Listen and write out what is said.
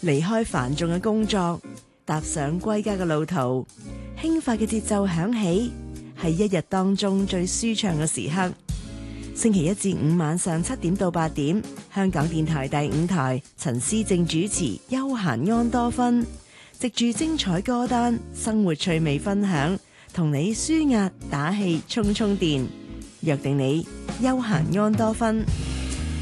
離開繁重嘅工作，踏上歸家嘅路途，輕快嘅節奏響起，係一日當中最舒暢嘅時刻。星期一至五晚上7點到8點，香港電台第5台，陳思正主持休閒安多芬，藉住精彩歌單、生活趣味分享，同你舒壓打氣充充電，約定你休閒安多芬。